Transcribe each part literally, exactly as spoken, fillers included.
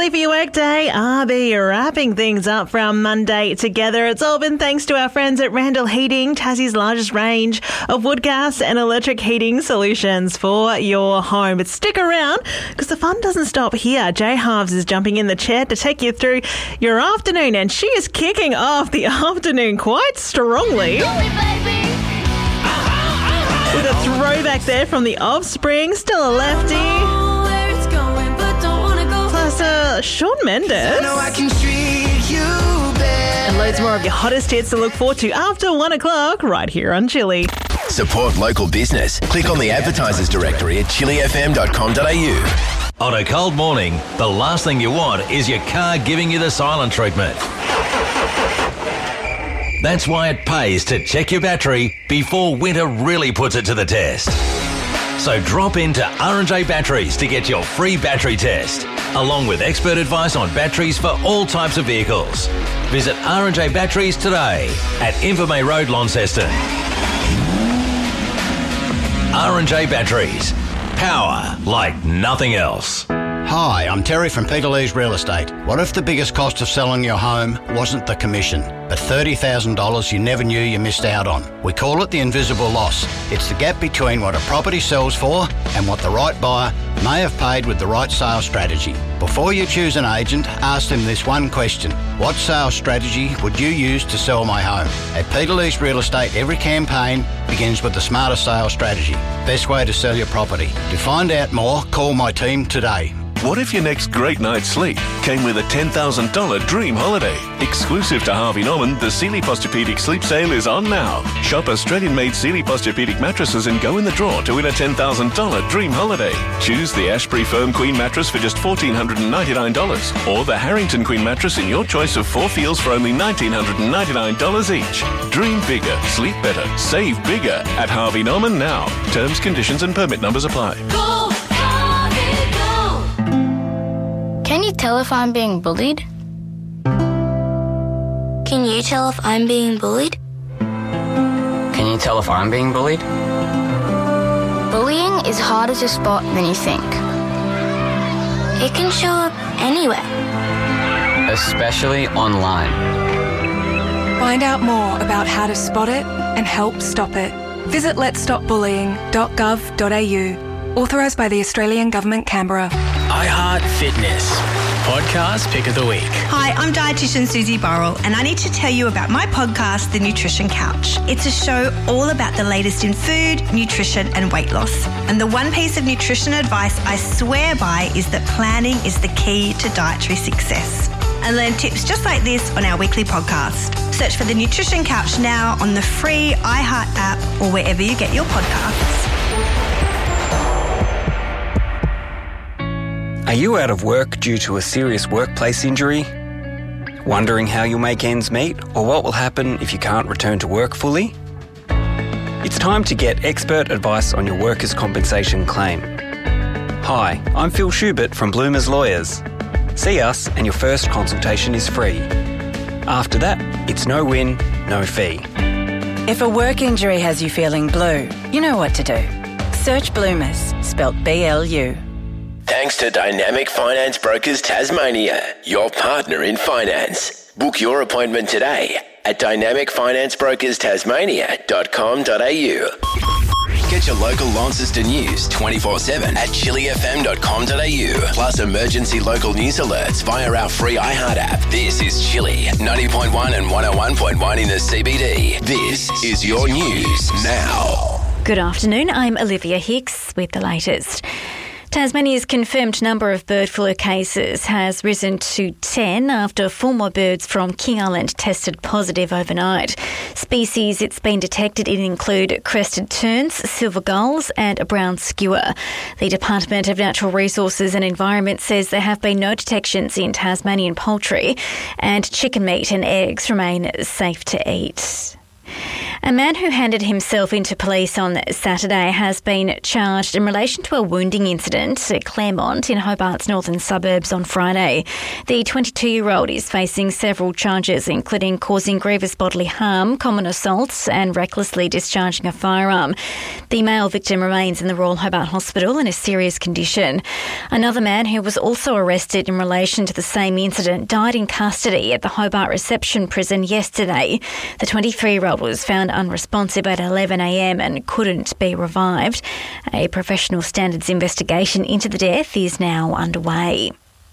ready for your workday? I'll be wrapping things up for our Monday together. It's all been thanks to our friends at Randall Heating, Tassie's largest range of wood gas and electric heating solutions for your home. But stick around because the fun doesn't stop here. Jay Halves is jumping in the chair to take you through your afternoon, and she is kicking off the afternoon quite strongly. With a throwback there from The Offspring, still a lefty. Plus uh, Shawn Mendes. And loads more of your hottest hits to look forward to after one o'clock right here on Chili. Support local business. Click on the advertisers directory at chili f m dot com dot a u. On a cold morning, the last thing you want is your car giving you the silent treatment. That's why it pays to check your battery before winter really puts it to the test. So drop into R and J Batteries to get your free battery test, along with expert advice on batteries for all types of vehicles. Visit R and J Batteries today at Invermay Road, Launceston. R and J Batteries. Power like nothing else. Hi, I'm Terry from Peterlee's Real Estate. What if the biggest cost of selling your home wasn't the commission, but thirty thousand dollars you never knew you missed out on? We call it the invisible loss. It's the gap between what a property sells for and what the right buyer may have paid with the right sales strategy. Before you choose an agent, ask them this one question. What sales strategy would you use to sell my home? At Peterlee's Real Estate, every campaign begins with the smartest sales strategy. Best way to sell your property. To find out more, call my team today. What if your next great night's sleep came with a ten thousand dollars dream holiday? Exclusive to Harvey Norman, the Sealy Posturepedic Sleep Sale is on now. Shop Australian-made Sealy Posturepedic mattresses and go in the draw to win a ten thousand dollars dream holiday. Choose the Ashbury Firm Queen mattress for just one thousand four hundred ninety-nine dollars or the Harrington Queen mattress in your choice of four feels for only one thousand nine hundred ninety-nine dollars each. Dream bigger, sleep better, save bigger at Harvey Norman now. Terms, conditions and permit numbers apply. Go, Harvey, go! Can you tell if I'm being bullied? Can you tell if I'm being bullied? Can you tell if I'm being bullied? Bullying is harder to spot than you think. It can show up anywhere. Especially online. Find out more about how to spot it and help stop it. Visit lets stop bullying dot gov dot a u. Authorised by the Australian Government, Canberra. iHeart Fitness. Podcast Pick of the Week. Hi, I'm dietitian Susie Burrell, and I need to tell you about my podcast, The Nutrition Couch. It's a show all about the latest in food, nutrition and weight loss. And the one piece of nutrition advice I swear by is that planning is the key to dietary success. And learn tips just like this on our weekly podcast. Search for The Nutrition Couch now on the free iHeart app or wherever you get your podcasts. Are you out of work due to a serious workplace injury? Wondering how you'll make ends meet or what will happen if you can't return to work fully? It's time to get expert advice on your workers' compensation claim. Hi, I'm Phil Schubert from Bloomers Lawyers. See us and your first consultation is free. After that, it's no win, no fee. If a work injury has you feeling blue, you know what to do. Search Bloomers, spelt B L U. Thanks to Dynamic Finance Brokers Tasmania, your partner in finance. Book your appointment today at dynamic finance brokers tasmania dot com dot a u. Get your local Launceston news twenty-four seven at chili f m dot com dot a u. Plus emergency local news alerts via our free iHeart app. This is Chili, ninety point one and one oh one point one in the C B D. This is your news now. Good afternoon, I'm Olivia Hicks with the latest. Tasmania's confirmed number of bird flu cases has risen to ten after four more birds from King Island tested positive overnight. Species it's been detected in include crested terns, silver gulls and a brown skewer. The Department of Natural Resources and Environment says there have been no detections in Tasmanian poultry and chicken meat and eggs remain safe to eat. A man who handed himself into police on Saturday has been charged in relation to a wounding incident at Claremont in Hobart's northern suburbs on Friday. The twenty-two-year-old is facing several charges, including causing grievous bodily harm, common assault and recklessly discharging a firearm. The male victim remains in the Royal Hobart Hospital in a serious condition. Another man who was also arrested in relation to the same incident died in custody at the Hobart Reception Prison yesterday. The twenty-three-year-old was found unresponsive at eleven a m and couldn't be revived. A professional standards investigation into the death is now underway.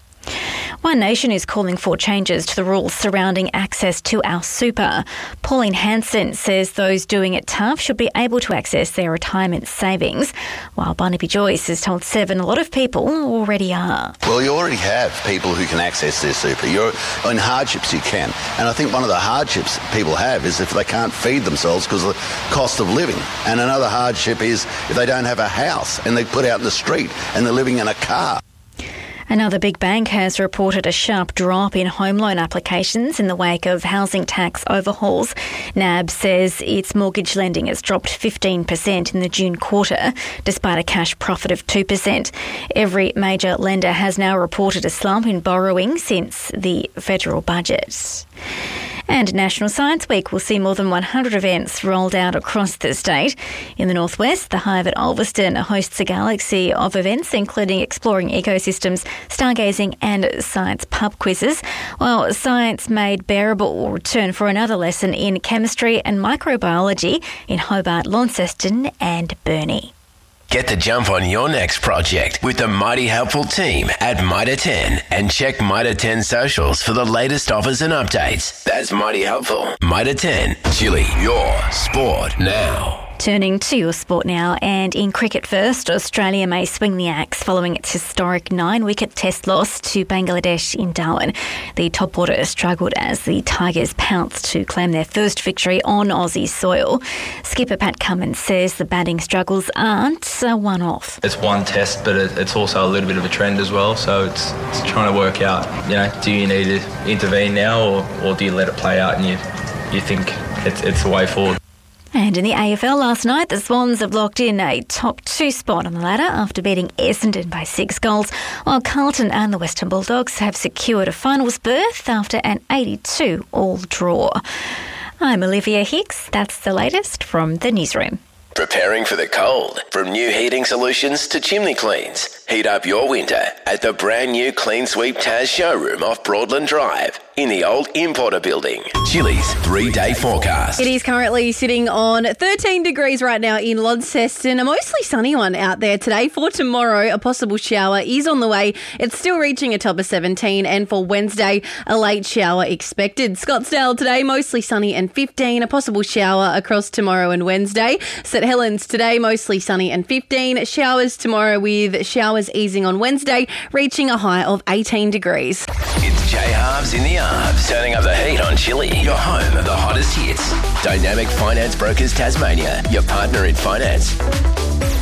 One Nation is calling for changes to the rules surrounding access to our super. Pauline Hanson says those doing it tough should be able to access their retirement savings, while Barnaby Joyce has told Seven a lot of people already are. Well, you already have people who can access their super. You're in hardships, you can. And I think one of the hardships people have is if they can't feed themselves because of the cost of living. And another hardship is if they don't have a house and they put out in the street and they're living in a car. Another big bank has reported a sharp drop in home loan applications in the wake of housing tax overhauls. N A B says its mortgage lending has dropped fifteen percent in the June quarter, despite a cash profit of two percent. Every major lender has now reported a slump in borrowing since the federal budget. And National Science Week will see more than one hundred events rolled out across the state. In the northwest, the Hive at Ulverston hosts a galaxy of events, including exploring ecosystems, stargazing and science pub quizzes, while Science Made Bearable will return for another lesson in chemistry and microbiology in Hobart, Launceston and Burnie. Get the jump on your next project with the mighty helpful team at Mitre ten and check Mitre ten socials for the latest offers and updates. That's mighty helpful. Mitre ten, Chili, your sport now. Turning to your sport now, and in cricket first, Australia may swing the axe following its historic nine-wicket test loss to Bangladesh in Darwin. The top order struggled as the Tigers pounced to claim their first victory on Aussie soil. Skipper Pat Cummins says the batting struggles aren't a one-off. It's one test, but it's also a little bit of a trend as well, so it's, it's trying to work out, you know, do you need to intervene now or, or do you let it play out and you, you think it's, it's the way forward? And in the A F L last night, the Swans have locked in a top two spot on the ladder after beating Essendon by six goals, while Carlton and the Western Bulldogs have secured a finals berth after an eighty-two all draw. I'm Olivia Hicks. That's the latest from the newsroom. Preparing for the cold. From new heating solutions to chimney cleans. Heat up your winter at the brand new Clean Sweep Taz showroom off Broadland Drive in the old Importer building. Chili's three-day forecast. It is currently sitting on thirteen degrees right now in Launceston. A mostly sunny one out there today. For tomorrow, a possible shower is on the way. It's still reaching a top of seventeen, and for Wednesday, a late shower expected. Scottsdale today, mostly sunny and fifteen. A possible shower across tomorrow and Wednesday. St Helens today, mostly sunny and fifteen. Showers tomorrow with showers easing on Wednesday, reaching a high of eighteen degrees. It's J Halves in the Arms, turning up the heat on Chili, your home of the hottest hits. Dynamic Finance Brokers Tasmania, your partner in finance.